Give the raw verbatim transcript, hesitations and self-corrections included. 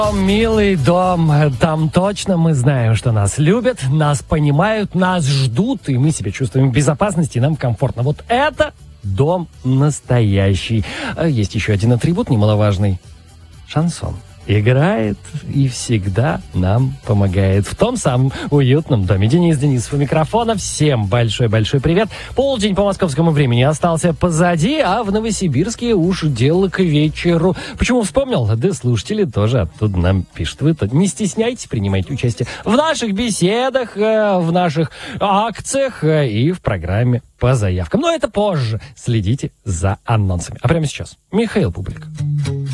Милый дом, там точно мы знаем, что нас любят, нас понимают, нас ждут, и мы себя чувствуем в безопасности, и нам комфортно. Вот это дом настоящий. Есть еще один атрибут немаловажный. Шансон. Играет и всегда нам помогает в том самом уютном доме. Денис Денисов у микрофона. Всем большой-большой привет. Полдень по московскому времени остался позади, а в Новосибирске уж дело к вечеру. Почему вспомнил? Да слушатели тоже оттуда нам пишут. Вы тут не стесняйтесь, принимайте участие в наших беседах, в наших акциях и в программе по заявкам. Но это позже. Следите за анонсами. А прямо сейчас Михаил Бублик.